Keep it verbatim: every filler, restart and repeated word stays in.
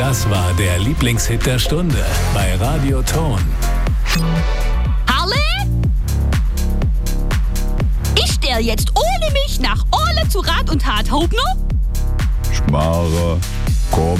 Das war der Lieblingshit der Stunde bei Radio Ton. Harle? Ist der jetzt ohne mich nach Orle zu Rat und Tat Hauptner? Schmarre, komm.